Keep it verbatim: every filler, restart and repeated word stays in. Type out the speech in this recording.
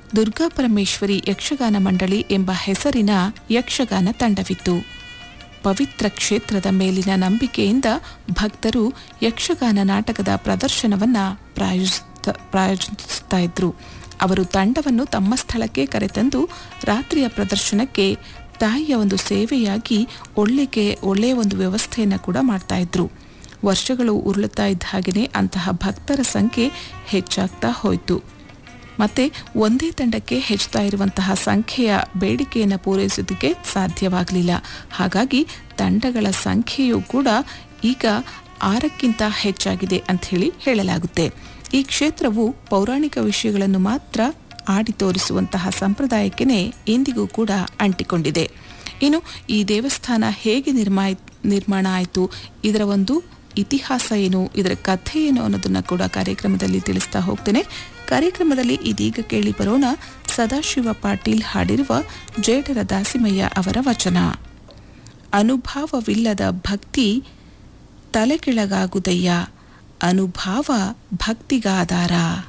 ದುರ್ಗಾಪರಮೇಶ್ವರಿ ಯಕ್ಷಗಾನ ಮಂಡಳಿ ಎಂಬ ಹೆಸರಿನ ಯಕ್ಷಗಾನ ತಂಡವಿತ್ತು. ಪವಿತ್ರ ಕ್ಷೇತ್ರದ ಮೇಲಿನ ನಂಬಿಕೆಯಿಂದ ಭಕ್ತರು ಯಕ್ಷಗಾನ ನಾಟಕದ ಪ್ರದರ್ಶನವನ್ನ ಪ್ರಾಯೋಜಿಸ್ತಾ ಇದ್ರು. ಅವರು ತಂಡವನ್ನು ತಮ್ಮ ಸ್ಥಳಕ್ಕೆ ಕರೆತಂದು ರಾತ್ರಿಯ ಪ್ರದರ್ಶನಕ್ಕೆ ತಾಯಿಯ ಒಂದು ಸೇವೆಯಾಗಿ ಒಳ್ಳೆಗೆ ಒಳ್ಳೆಯ ಒಂದು ವ್ಯವಸ್ಥೆಯನ್ನು ಕೂಡ ಮಾಡ್ತಾ ಇದ್ರು. ವರ್ಷಗಳು ಉರುಳುತ್ತಾ ಇದ್ದ ಹಾಗೆಯೇ ಅಂತಹ ಭಕ್ತರ ಸಂಖ್ಯೆ ಹೆಚ್ಚಾಗ್ತಾ ಹೋಯಿತು. ಮತ್ತೆ ಒಂದೇ ತಂಡಕ್ಕೆ ಹೆಚ್ಚುತ್ತಾ ಇರುವಂತಹ ಸಂಖ್ಯೆಯ ಬೇಡಿಕೆಯನ್ನು ಪೂರೈಸೋದಕ್ಕೆ ಸಾಧ್ಯವಾಗಲಿಲ್ಲ. ಹಾಗಾಗಿ ತಂಡಗಳ ಸಂಖ್ಯೆಯೂ ಕೂಡ ಈಗ ಆರಕ್ಕಿಂತ ಹೆಚ್ಚಾಗಿದೆ ಅಂತ ಹೇಳಿ ಹೇಳಲಾಗುತ್ತೆ. ಈ ಕ್ಷೇತ್ರವು ಪೌರಾಣಿಕ ವಿಷಯಗಳನ್ನು ಮಾತ್ರ ಆಡಿ ತೋರಿಸುವಂತಹ ಸಂಪ್ರದಾಯಕ್ಕೆ ಇಂದಿಗೂ ಕೂಡ ಅಂಟಿಕೊಂಡಿದೆ. ಇನ್ನು ಈ ದೇವಸ್ಥಾನ ಹೇಗೆ ನಿರ್ಮಾ ನಿರ್ಮಾಣ ಆಯಿತು, ಇದರ ಒಂದು ಇತಿಹಾಸ ಏನು, ಇದರ ಕಥೆ ಏನು ಅನ್ನೋದನ್ನು ಕೂಡ ಕಾರ್ಯಕ್ರಮದಲ್ಲಿ ತಿಳಿಸ್ತಾ ಹೋಗ್ತೇನೆ. ಕಾರ್ಯಕ್ರಮದಲ್ಲಿ ಇದೀಗ ಕೇಳಿ ಬರೋಣ ಸದಾಶಿವ ಪಾಟೀಲ್ ಹಾಡಿರುವ ಜೇಡರ ದಾಸಿಮಯ್ಯ ಅವರ ವಚನ. ಅನುಭಾವವಿಲ್ಲದ ಭಕ್ತಿ ತಲೆಕೆಳಗಾಗುದಯ್ಯ, ಅನುಭಾವ ಭಕ್ತಿಗಾಧಾರ.